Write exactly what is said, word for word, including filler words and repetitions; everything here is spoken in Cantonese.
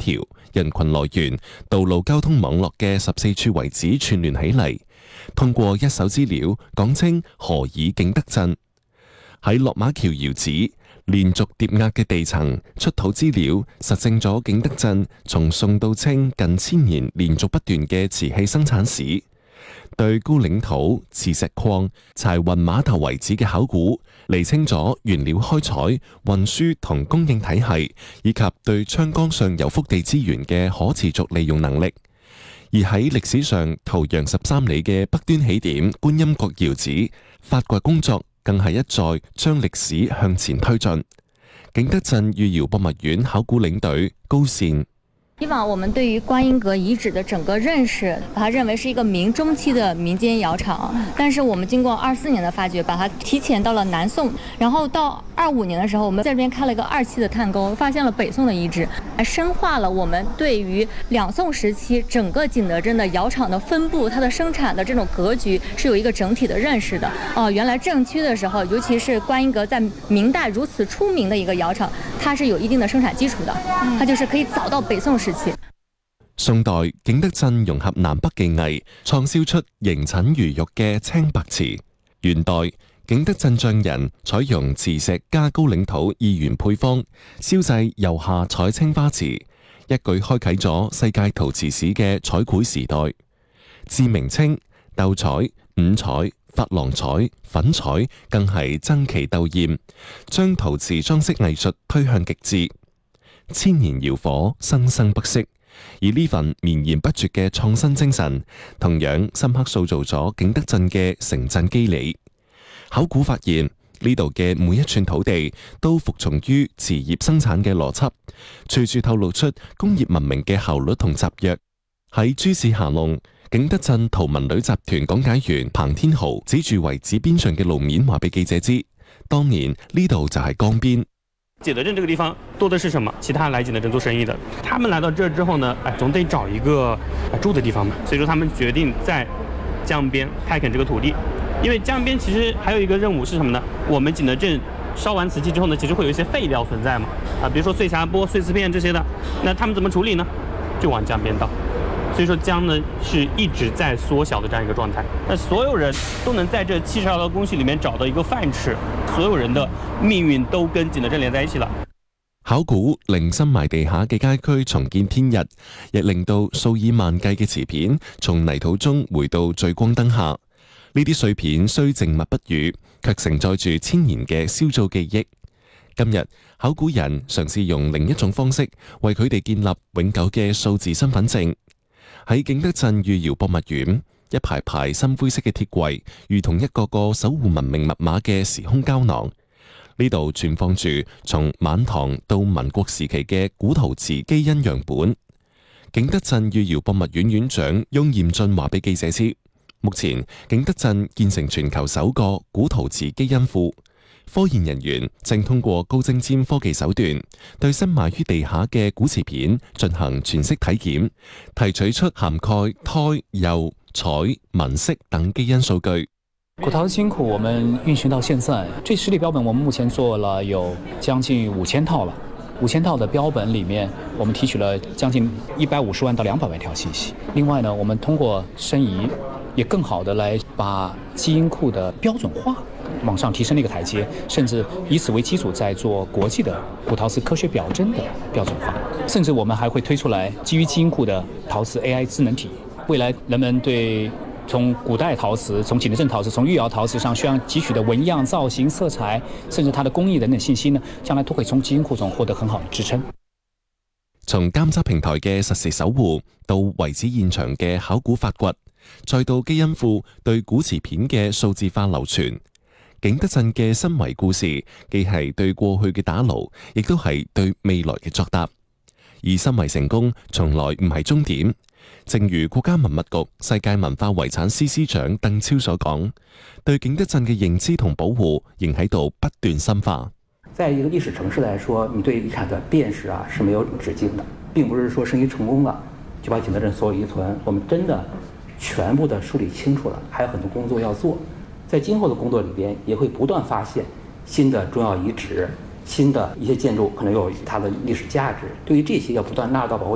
條、人群來源、道路交通網絡嘅十四處遺址串聯起嚟，通過一手資料講清何以景德鎮。喺落馬橋窯址連續疊壓嘅地層出土資料，實證咗景德鎮從宋到清近千年連續不斷嘅瓷器生產史。對高嶺土、磁石礦、柴雲碼頭遺址嘅考古，釐清咗原料開採、運輸同供應體系，以及對昌江上游腹地資源嘅可持續利用能力。而喺歷史上圖洋十三里嘅北端起點觀音閣窯址，發掘工作更係一再將歷史向前推進。景德鎮御窯博物院考古領隊高善。 以往我們對於觀音閣遺址的整個認識，把它認為是一個明中期的民間窯廠，但是我們經過二四年的發掘，把它提前到了南宋，然後到二五年的時候，我們在這邊開了一個二期的探溝，發現了北宋的遺址，還深化了我們對於兩宋時期整個景德鎮的窯廠的分布，它的生產的這種格局是有一個整體的認識的。哦，原來正區的時候，尤其是觀音閣在明代如此出名的一個窯廠，它是有一定的生產基礎的，它就是可以早到北宋時。 宋代景德鎮融合南北技藝，創燒出形襯如玉嘅青白瓷。元代景德鎮匠人採用磁石加高嶺土二元配方，燒製釉下彩青花瓷，一舉開啟咗世界陶瓷史嘅彩繪時代。至明清，鬥彩、五彩、珐琅彩、粉彩更係爭奇鬥豔，將陶瓷裝飾藝術推向極致。千年窯火，生生不息。而呢份綿延不絕嘅創新精神，同樣深刻塑造咗景德鎮嘅城鎮肌理。考古發現，呢度嘅每一寸土地都服從於瓷業生產嘅邏輯，隨處透露出工業文明嘅效率同集約。喺諸事下弄，景德鎮陶文旅集團講解員彭天豪指住遺址邊上嘅路面話俾記者知，當年呢度就係江邊。 景德鎮這個地方多的是什麼？其他來景德鎮做生意的，他們來到這之後呢，哎，總得找一個住的地方嘛。所以說他們決定在江邊開墾這個土地，因為江邊其實還有一個任務是什麼呢？我們景德鎮燒完瓷器之後呢，其實會有一些廢料存在嘛，啊，比如說碎匣缽、碎瓷片這些的，那他們怎麼處理呢？就往江邊倒。所以說江呢是一直在縮小的這樣一個狀態，那所有人都能在這七十二道工序裡面找到一個飯吃，所有人的命運都跟景德鎮連在一起了。 考古令深埋地下嘅街區重見天日，亦令到數以萬計嘅瓷片從泥土中回到聚光燈下。呢啲碎片雖靜默不語，卻承載住千年嘅燒造記憶。今日考古人嘗試用另一種方式為佢哋建立永久嘅數字身份證。喺景德鎮御窯博物院，一排排深灰色嘅鐵櫃，如同一個個守護文明密碼嘅時空膠囊。呢度存放住從晚唐到民國時期嘅古陶瓷基因樣本。景德鎮御窯博物院院長翁彥俊話俾記者知，目前景德鎮建成全球首個古陶瓷基因庫。科研人員正通過高精尖科技手段，對深埋於地下嘅古瓷片進行全息體檢，提取出涵蓋胎、釉、彩、紋色等基因數據。 古陶瓷基因庫我們運行到現在，這實體標本我們目前做了有將近五千套了。五千套的標本裡面，我們提取了將近一百五十萬到兩百萬條信息。另外呢，我們通過申遺，也更好的來把基因庫的標準化往上提升了一個台階，甚至以此為基礎在做國際的古陶瓷科學表徵的標準化，甚至我們還會推出來基於基因庫的陶瓷 A I 智能體。未來人們對從古代陶瓷、從景德鎮陶瓷、從御窯陶瓷上需要汲取的紋樣、造型、色彩，甚至它的工藝等等信息呢，將來都可以從基因庫中獲得很好的支撐。 從監測平台嘅實時守護，到遺址現場嘅考古發掘，再到基因庫對古瓷片嘅數字化流傳，景德鎮嘅申遺故事，既係對過去嘅打撈，亦都係對未來嘅作答。而申遺成功，從來唔係終點。正如國家文物局世界文化遺產司司長鄧超所講，對景德鎮嘅認知同保護，仍喺度不斷深化。 在一個歷史城市來說，你對遺產的辨識啊是沒有止境的，並不是說申遺成功了就把景德鎮所有遺存我們真的全部的梳理清楚了，還有很多工作要做。在今後的工作裏邊，也會不斷發現新的重要遺址、新的一些建築可能有它的歷史價值。對於這些要不斷納入到保護